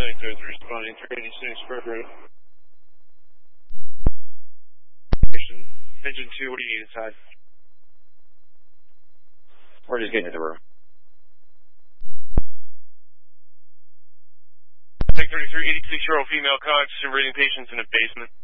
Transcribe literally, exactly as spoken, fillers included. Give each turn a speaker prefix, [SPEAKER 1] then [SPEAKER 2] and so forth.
[SPEAKER 1] thirty-three responding to eighty-six Burger. Engine two, what do you need inside?
[SPEAKER 2] We're just getting to the room.
[SPEAKER 1] thirty-three, eighty-six year old female conscious and breathing patients in the basement.